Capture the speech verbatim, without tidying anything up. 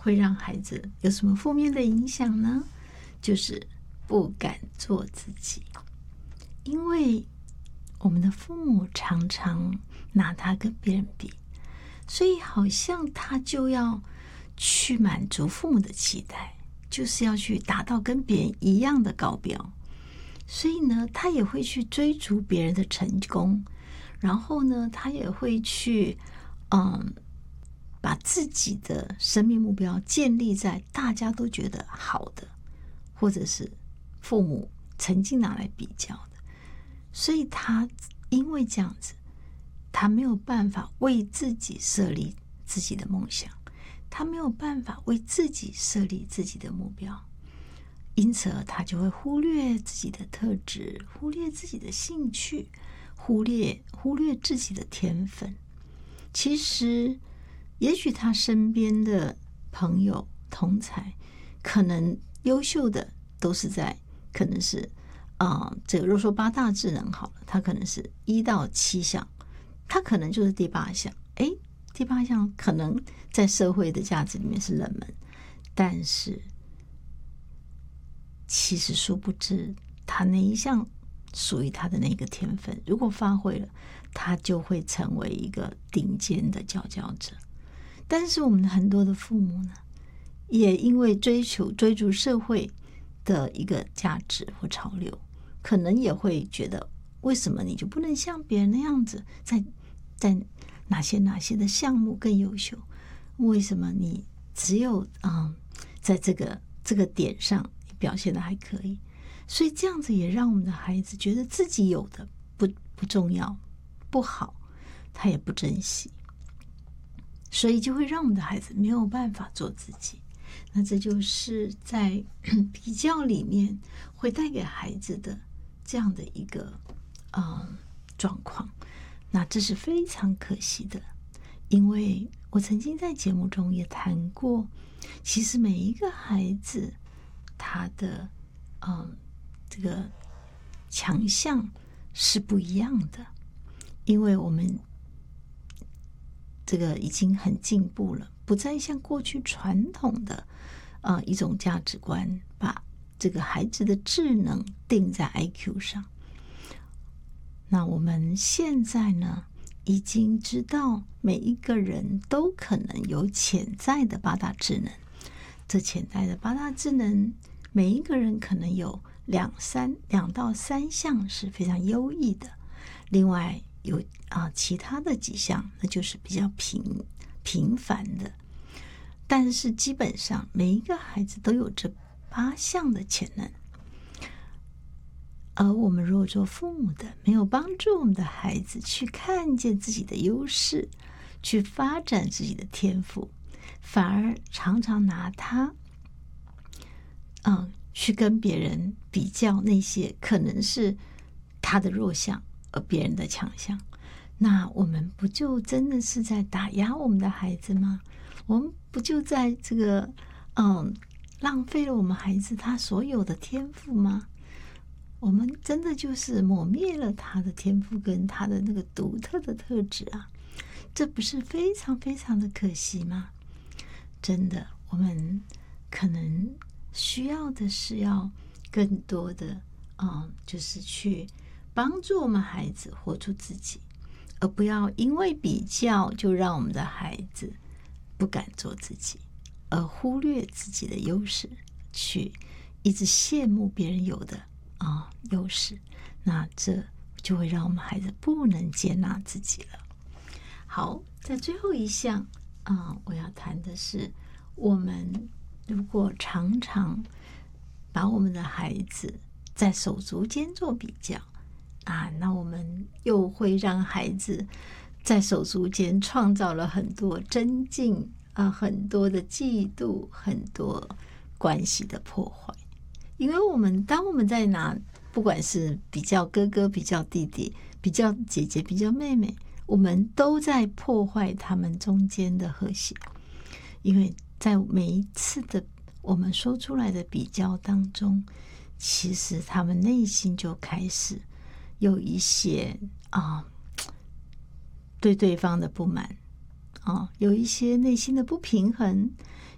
会让孩子有什么负面的影响呢？就是不敢做自己，因为我们的父母常常拿他跟别人比，所以好像他就要去满足父母的期待，就是要去达到跟别人一样的高标，所以呢，他也会去追逐别人的成功，然后呢，他也会去嗯，把自己的生命目标建立在大家都觉得好的，或者是父母曾经拿来比较的，所以他因为这样子，他没有办法为自己设立自己的梦想，他没有办法为自己设立自己的目标，因此他就会忽略自己的特质，忽略自己的兴趣，忽略忽略自己的天分。其实也许他身边的朋友同才可能优秀的都是在可能是啊、呃，这个若说八大智能好了，他可能是一到七项，他可能就是第八项，哎，第八项可能在社会的价值里面是冷门，但是其实殊不知他那一项属于他的那个天分，如果发挥了，他就会成为一个顶尖的佼佼者。但是我们很多的父母呢，也因为追求追逐社会的一个价值或潮流，可能也会觉得，为什么你就不能像别人那样子，在在哪些哪些的项目更优秀？为什么你只有嗯，在这个这个点上表现的还可以？所以这样子也让我们的孩子觉得自己有的不不重要、不好，他也不珍惜，所以就会让我们的孩子没有办法做自己。那这就是在比较里面会带给孩子的这样的一个呃状况。那这是非常可惜的，因为我曾经在节目中也谈过，其实每一个孩子他的嗯、呃、这个强项是不一样的，因为我们这个已经很进步了，不再像过去传统的呃一种价值观，把这个孩子的智能定在 I Q 上。那我们现在呢，已经知道每一个人都可能有潜在的八大智能，这潜在的八大智能，每一个人可能有两三两到三项是非常优异的，另外有啊其他的几项那就是比较平平凡的，但是基本上每一个孩子都有这八项的潜能。而我们如果做父母的，没有帮助我们的孩子去看见自己的优势，去发展自己的天赋，反而常常拿他嗯去跟别人比较那些可能是他的弱项而别人的强项，那我们不就真的是在打压我们的孩子吗？我们不就在这个嗯浪费了我们孩子他所有的天赋吗？我们真的就是抹灭了他的天赋跟他的那个独特的特质啊，这不是非常非常的可惜吗？真的，我们可能需要的是要更多的嗯，就是去帮助我们孩子活出自己，而不要因为比较就让我们的孩子不敢做自己，而忽略自己的优势，去一直羡慕别人有的啊优势，那这就会让我们孩子不能接纳自己了。好，在最后一项啊，我要谈的是，我们如果常常把我们的孩子在手足间做比较啊，那我们又会让孩子在手足间创造了很多争竞啊，很多的嫉妒，很多关系的破坏。因为我们当我们在拿不管是比较哥哥、比较弟弟、比较姐姐、比较妹妹，我们都在破坏他们中间的和谐。因为在每一次的我们说出来的比较当中，其实他们内心就开始有一些啊对对方的不满啊，有一些内心的不平衡，